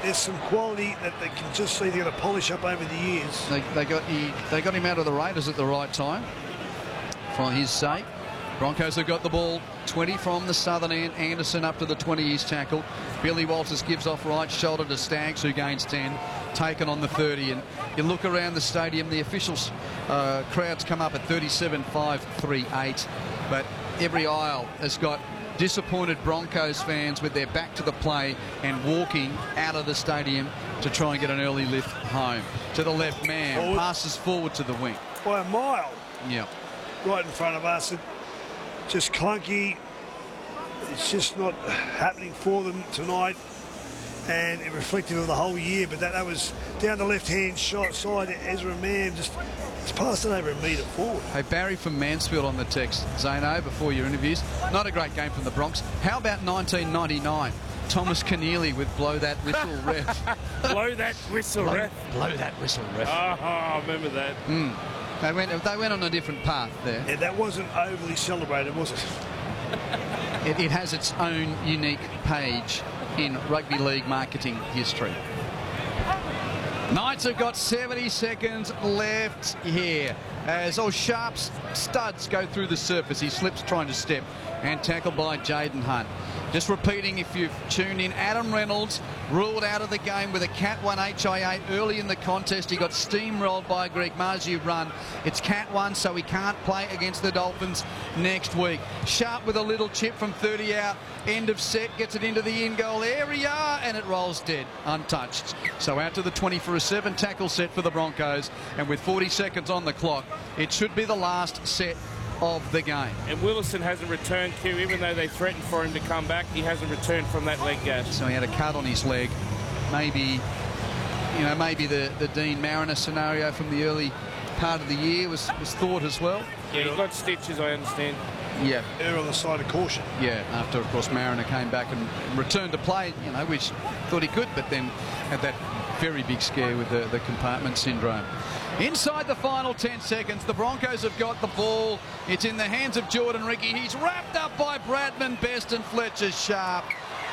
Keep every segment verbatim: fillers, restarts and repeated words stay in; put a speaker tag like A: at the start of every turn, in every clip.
A: there's some quality that they can just see they're going to polish up over the years.
B: They, they got he, they got him out of the Raiders at the right time for his sake. Broncos have got the ball twenty from the southern end. Anderson up to the twenty, he's tackled. Billy Walters gives off right shoulder to Staggs, who gains ten, taken on the thirty. And you look around the stadium, the officials uh, crowds come up at thirty-seven five three eight, but every aisle has got disappointed Broncos fans with their back to the play and walking out of the stadium to try and get an early lift home. To the left man, forward. Passes forward to the wing.
A: By a mile.
B: Yeah.
A: Right in front of us. Just clunky. It's just not happening for them tonight, and it reflective of the whole year. But that, that was down the left-hand shot side. Ezra Mann just it's passed it over a metre forward.
B: Hey, Barry from Mansfield on the text. Zano, before your interviews, not a great game from the Bronx. How about nineteen ninety-nine? Thomas Keneally with blow that whistle ref.
C: Blow that whistle
B: blow,
C: ref.
B: Blow that whistle ref.
C: Oh, I remember that.
B: Mm. They went, they went on a different path there.
A: Yeah, that wasn't overly celebrated, was it?
B: it? It has its own unique page in rugby league marketing history. Knights have got seventy seconds left here as all Sharp's studs go through the surface. He slips trying to step and tackled by Jaden Hunt. Just repeating, if you've tuned in, Adam Reynolds ruled out of the game with a Cat one H I A early in the contest. He got steamrolled by a Greg Marzhew run. It's Cat one, so he can't play against the Dolphins next week. Sharp with a little chip from thirty out. End of set, gets it into the in-goal area, and it rolls dead, untouched. So out to the twenty for a seven tackle set for the Broncos, and with forty seconds on the clock, it should be the last set of the game.
C: And Willison hasn't returned, Q, even though they threatened for him to come back. He hasn't returned from that leg gash.
B: So he had a cut on his leg. Maybe, you know, maybe the, the Dean Mariner scenario from the early part of the year was, was thought as well.
C: Yeah, he got stitches, I understand.
B: Yeah.
A: Err on the side of caution.
B: Yeah, after, of course, Mariner came back and returned to play, you know, which thought he could, but then had that very big scare with the, the compartment syndrome. Inside the final ten seconds, the Broncos have got the ball. It's in the hands of Jordan Ricky. He's wrapped up by Bradman Best and Fletcher Sharp.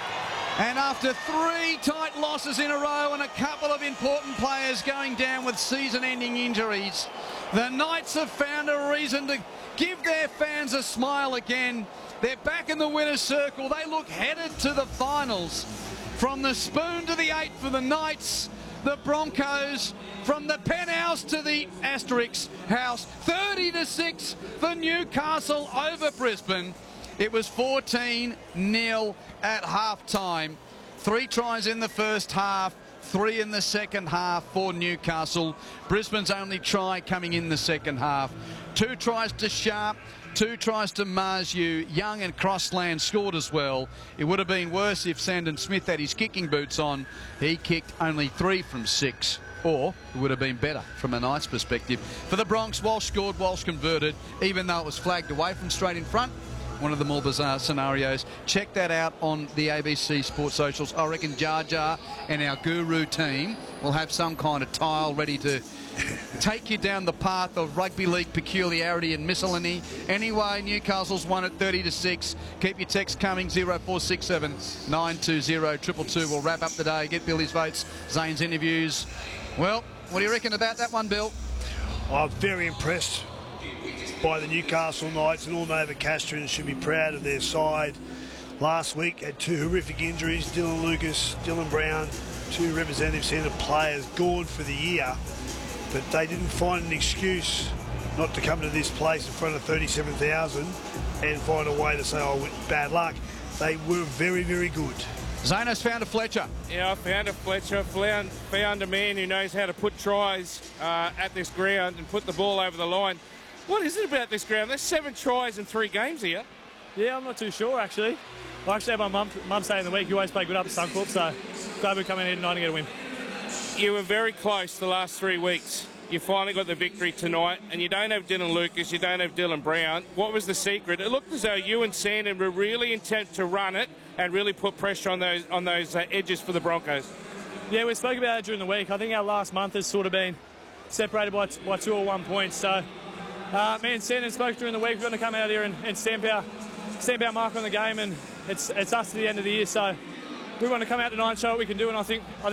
B: And after three tight losses in a row and a couple of important players going down with season-ending injuries, the Knights have found a reason to give their fans a smile again. They're back in the winner's circle. They look headed to the finals. From the spoon to the eight for the Knights, the Broncos from the penthouse to the Asterix house. thirty to six for Newcastle over Brisbane. It was fourteen nil at half-time. Three tries in the first half, three in the second half for Newcastle. Brisbane's only try coming in the second half. Two tries to Sharp, two tries to Marzhew. Young and Crossland scored as well. It would have been worse if Sandon Smith had his kicking boots on. He kicked only three from six. Or it would have been better from a Knights perspective. For the Bronx, Walsh scored, Walsh converted, even though it was flagged away from straight in front. One of the more bizarre scenarios. Check that out on the A B C Sports Socials. I reckon Jar Jar and our guru team will have some kind of tile ready to take you down the path of rugby league peculiarity and miscellany. Anyway, Newcastle's won at thirty to six. Keep your text coming, zero four six seven nine two zero two two two. We'll wrap up the day, get Billy's votes, Zane's interviews. Well, what do you reckon about that one, Bill?
A: I'm very impressed by the Newcastle Knights, and all Nova Castrians should be proud of their side. Last week had two horrific injuries, Dylan Lucas, Dylan Brown, two representative centre players gone for the year, but they didn't find an excuse not to come to this place in front of thirty-seven thousand and find a way to say, oh, bad luck. They were very, very good.
B: Zano's found a Fletcher.
C: Yeah, I found a Fletcher. Found, found a man who knows how to put tries uh, at this ground and put the ball over the line. What is it about this ground? There's seven tries in three games here.
D: Yeah, I'm not too sure, actually. I actually had my mum, mum say in the week, you always play good up at Suncorp, so glad we're coming here tonight and get a win.
C: You were very close the last three weeks. You finally got the victory tonight, and you don't have Dylan Lucas, you don't have Dylan Brown. What was the secret? It looked as though you and Sandon were really intent to run it and really put pressure on those on those uh, edges for the Broncos.
D: Yeah, we spoke about it during the week. I think our last month has sort of been separated by, by two or one points. So, uh, me and Sandon spoke during the week. We're going to come out here and, and stamp our stamp our mark on the game, and it's it's us to the end of the year. So, we want to come out tonight and show what we can do, and I think. I think